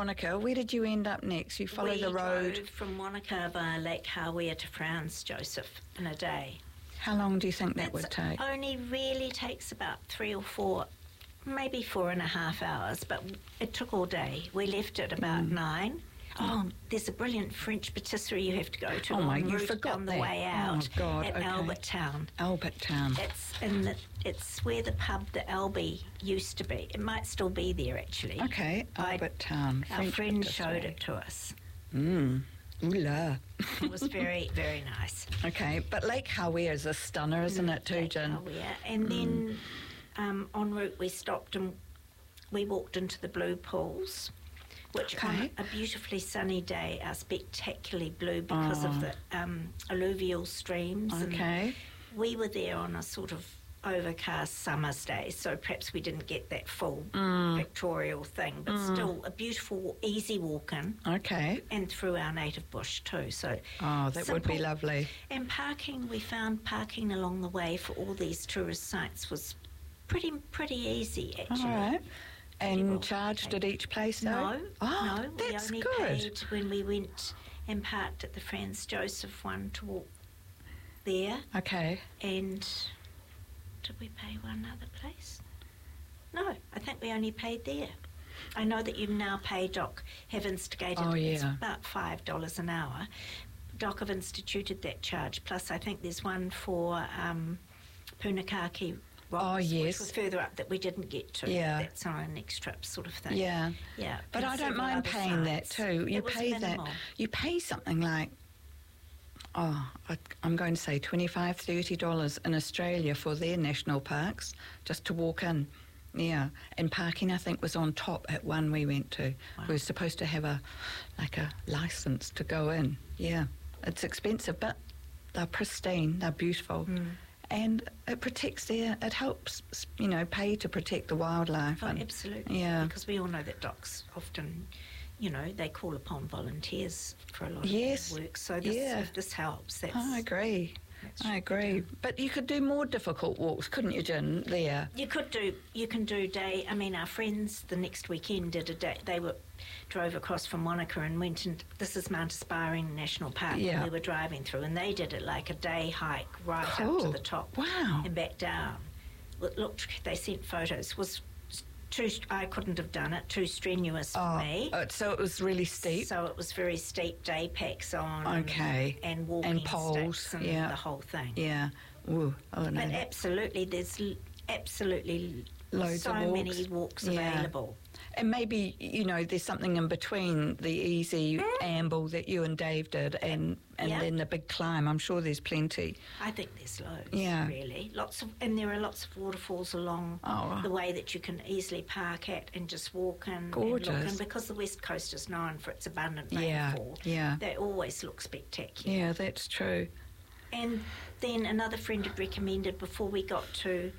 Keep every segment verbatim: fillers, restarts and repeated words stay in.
Wanaka. Where did you end up next? You follow we the road. Drove from Wanaka via Lake Hawea to Franz Joseph in a day. How long do you think that It would take? only really takes about three or four, maybe four and a half hours, but it took all day. We left at about Mm. nine. Oh, there's a brilliant French patisserie you have to go to Oh, on my, you route forgot on the that. way out Oh, God, at okay. Albert Town. Albert Town. It's in the, it's where the pub, the Albie, used to be. It might still be there, actually. Okay, I- Albert Town. Our French friend patisserie. showed it to us. Mm. Ooh la. It was very, very nice. Okay, but Lake Hawea is a stunner, isn't it, too, Lake Jen? Hawea. And then um, en route we stopped and we walked into the blue pools, which Okay. on a beautifully sunny day are spectacularly blue because Oh. of the um, alluvial streams. and Okay. we were there on a sort of overcast summer's day, so perhaps we didn't get that full Mm. pictorial thing, but still a beautiful, easy walk-in, Okay. and through our native bush too. So Oh, that would be simple. lovely. And parking, we found parking along the way for all these tourist sites was pretty pretty easy, actually. All right. And well charged paid. at each place, though? No, Oh, no, we that's only good. paid when we went and parked at the Franz Joseph one to walk there. Okay. And did we pay one other place? No, I think we only paid there. I know that you now pay Doc have instigated. Oh, It's yeah. about five dollars an hour. Doc have instituted that charge. Plus, I think there's one for um, Punakaki Rocks, Oh, yes. which was further up that we didn't get to. Yeah. That's on our next trip, sort of thing. Yeah. Yeah. But and I don't several mind other paying that sites. too. You It was pay minimal. that. You pay something like, oh, I, I'm going to say twenty-five dollars, thirty dollars in Australia for their national parks just to walk in. Yeah. And parking, I think, was on top at one we went to. Wow. We were supposed to have a, like a license to go in. Yeah. It's expensive, but they're pristine. They're beautiful. Mm. And it protects their, it helps, you know, pay to protect the wildlife. Oh, and, absolutely. Yeah. Because we all know that docs often, you know, they call upon volunteers for a lot Yes. of their work. So this, Yeah. if this helps, that's... I agree. that's I agree. But you could do more difficult walks, couldn't you, Jen, there? You could do, you can do day, I mean, our friends the next weekend did a day, they were, drove across from Wanaka and went and, this is Mount Aspiring National Park, Yeah. and we were driving through, and they did it like a day hike right up Cool. to the top. Wow. And back down. It looked, they sent photos, was too, I couldn't have done it, too strenuous for Oh, me. uh, so it was really steep. So it was very steep, day packs on. Okay. And walking And poles, sticks and yeah. the whole thing. Yeah. Ooh, oh, no. But absolutely, there's l- absolutely Loads so of walks. many walks Yeah. available. And maybe, you know, there's something in between the easy amble that you and Dave did and, and Yeah. then the big climb. I'm sure there's plenty. I think there's loads, Yeah. really. Lots of, and there are lots of waterfalls along Oh. the way that you can easily park at and just walk in and Gorgeous. look. And because the West Coast is known for its abundant Yeah, rainfall, yeah. they always look spectacular. Yeah, that's true. And then another friend had recommended before we got to,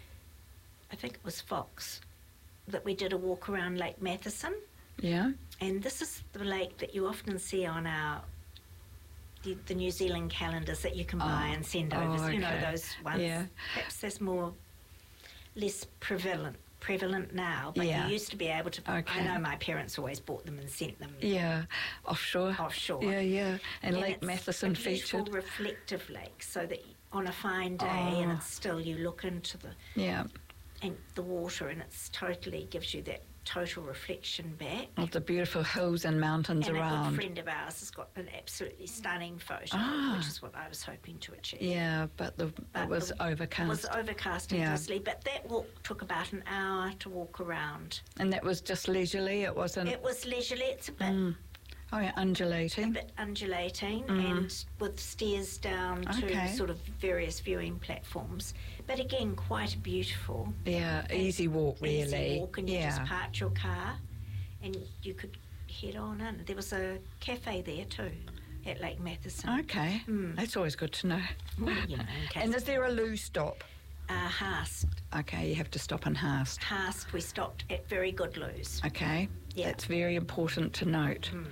I think it was Fox, that we did a walk around Lake Matheson. Yeah. And this is the lake that you often see on our the, the New Zealand calendars that you can buy Oh, and send oh, over. You know, okay. those ones. Yeah. Perhaps there's more, less prevalent prevalent now, but Yeah. you used to be able to. Okay. I know my parents always bought them and sent them Yeah. Offshore. offshore. Yeah, yeah. And, And Lake it's Matheson a beautiful featured. reflective lake, so that on a fine day, and Oh. it's still you look into the Yeah. and the water, and it's totally gives you that total reflection back. Of the beautiful hills and mountains And a around. good friend of ours has got an absolutely stunning photo, Ah. which is what I was hoping to achieve. Yeah, but the But it was the- overcast. It was overcast and Yeah. drizzly, but that walk took about an hour to walk around. And that was just leisurely, it wasn't... It was leisurely, it's a bit, Mm. Oh, yeah, a undulating. bit undulating Mm. and with stairs down to Okay. sort of various viewing platforms. But again, quite beautiful. Yeah, easy walk, really. Easy walk, and you yeah. just parked your car and you could head on in. There was a cafe there too at Lake Matheson. Okay, Mm. that's always good to know. Well, you know, in case And is there a loo stop? uh, Haast. Okay, you have to stop in Haast. Haast, we stopped at Very Good Lou's. Okay, Yeah. that's very important to note. Mm.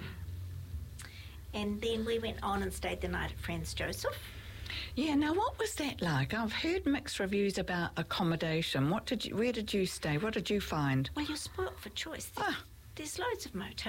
And then we went on and stayed the night at Franz Joseph. Yeah, now what was that like? I've heard mixed reviews about accommodation. What did you? Where did you stay? What did you find? Well, you're spoilt for choice. Ah. There's loads of motels.